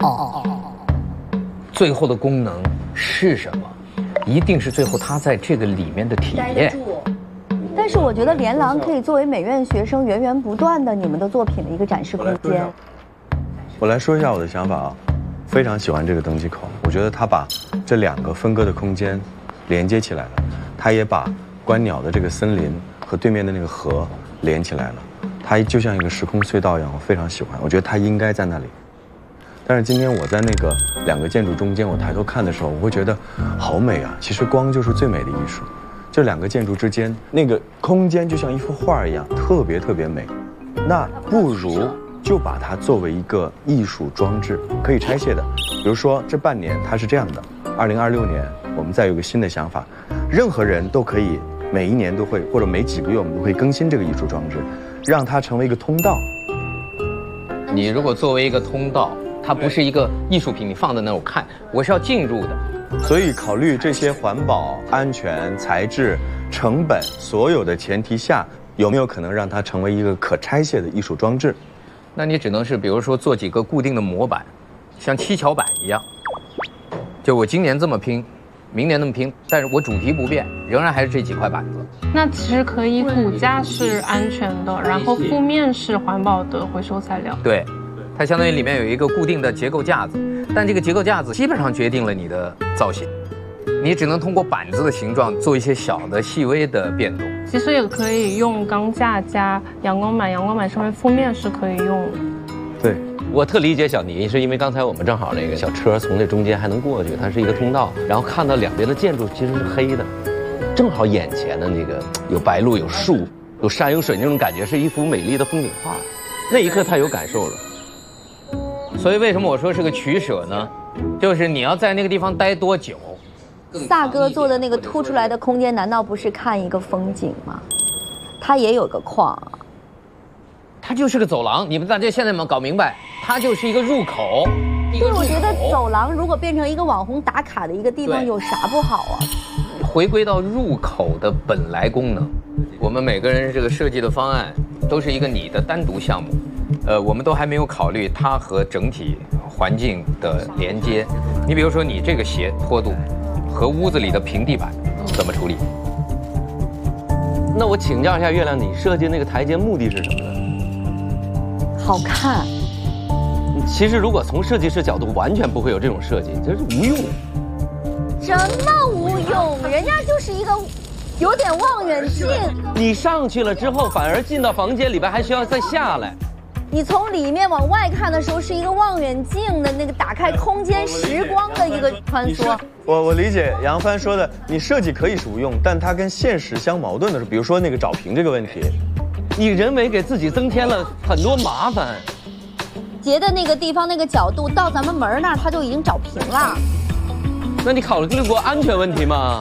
最后的功能是什么？一定是最后他在这个里面的体验。 但是我觉得连廊可以作为美院学生源源不断的你们的作品的一个展示空间。 我来说一下我的想法啊，非常喜欢这个登机口，我觉得它把这两个分割的空间连接起来了，它也把观鸟的这个森林和对面的那个河连起来了，它就像一个时空隧道一样，我非常喜欢，我觉得它应该在那里。但是今天我在那个两个建筑中间，我抬头看的时候，我会觉得好美啊！其实光就是最美的艺术，这两个建筑之间那个空间就像一幅画一样，特别特别美。那不如就把它作为一个艺术装置，可以拆卸的。比如说这半年它是这样的，2026年我们再有个新的想法，任何人都可以每一年都会或者每几个月我们都会更新这个艺术装置，让它成为一个通道。 你如果作为一个通道，它不是一个艺术品，你放在那儿我看，我是要进入的。 所以考虑这些环保、安全、材质、成本所有的前提下，有没有可能让它成为一个可拆卸的艺术装置？ 那你只能是比如说做几个固定的模板，像七巧板一样，就我今年这么拼，明年那么拼，但是我主题不变，仍然还是这几块板子。 那其实可以骨架是安全的，然后覆面是环保的回收材料。 对，它相当于里面有一个固定的结构架子，但这个结构架子基本上决定了你的造型，你只能通过板子的形状做一些小的细微的变动。 其实也可以用钢架加阳光板，阳光板上面覆面是可以用。 对， 我特理解小倪，是因为刚才我们正好那个小车从那中间还能过去，它是一个通道，然后看到两边的建筑其实是黑的，正好眼前的那个有白鹭、有树、有山有水那种感觉，是一幅美丽的风景画。那一刻他有感受了。 所以为什么我说是个取舍呢？就是你要在那个地方待多久。 萨哥做的那个凸出来的空间，难道不是看一个风景吗？它也有个框， 它就是个走廊。你们大家现在没有搞明白，它就是一个入口。 对，我觉得走廊如果变成一个网红打卡的一个地方，有啥不好啊？ 回归到入口的本来功能，我们每个人这个设计的方案都是一个你的单独项目，我们都还没有考虑它和整体环境的连接。你比如说，你这个斜坡度和屋子里的平地板怎么处理？ 那我请教一下月亮，你设计那个台阶目的是什么呢？ 好看。 其实如果从设计师角度，完全不会有这种设计，就是无用。 什么无用？人家就是一个有点望远镜。 你上去了之后，反而进到房间里边还需要再下来。 你从里面往外看的时候，是一个望远镜的那个打开空间时光的一个穿梭。 我理解杨帆说的，你设计可以是无用，但它跟现实相矛盾的是，比如说那个找平这个问题， 你人为给自己增添了很多麻烦。 截的那个地方那个角度到咱们门那儿，它就已经找平了。 那你考虑过安全问题吗？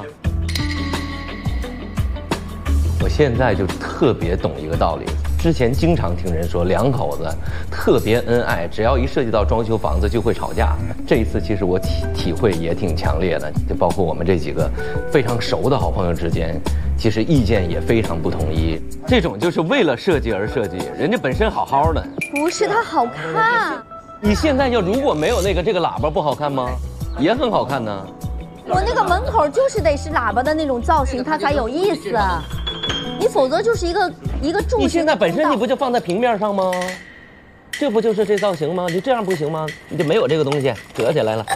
我现在就特别懂一个道理。之前经常听人说两口子特别恩爱，只要一涉及到装修房子就会吵架。这一次其实我体会也挺强烈的，就包括我们这几个非常熟的好朋友之间，其实意见也非常不统一。这种就是为了设计而设计，人家本身好好的。 不是它好看。 你现在要如果没有那个这个喇叭不好看吗？也很好看呢。 我那个门口就是得是喇叭的那种造型，它才有意思。你否则就是一个柱子。 你现在本身你不就放在平面上吗？这不就是这造型吗？你这样不行吗？你就没有这个东西折起来了，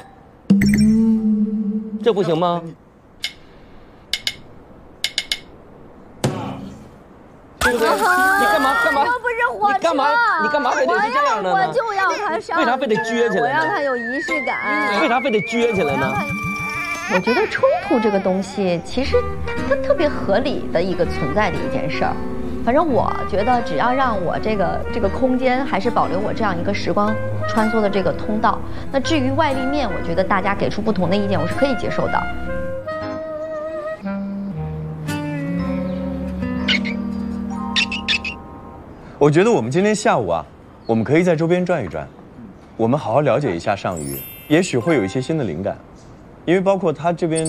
这不行吗？对不对？你干嘛？ 又不是火车， 你干嘛非得是这样的呢？ 我就要它上。 为啥非得撅起来呢？ 我让它有仪式感。 为啥非得撅起来呢？ 我觉得冲突这个东西，其实它特别合理的一个存在的一件事儿。反正我觉得，只要让我这个空间还是保留我这样一个时光穿梭的这个通道。那至于外立面，我觉得大家给出不同的意见，我是可以接受的。 我觉得我们今天下午啊，我们可以在周边转一转，我们好好了解一下上虞，也许会有一些新的灵感，因为包括他这边。